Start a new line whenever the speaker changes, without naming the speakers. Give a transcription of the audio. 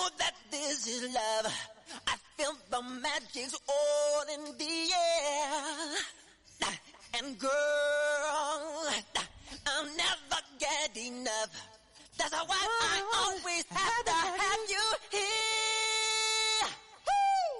know that this is love. I feel the magic's all in the air. And girl, I'll never get enough. That's why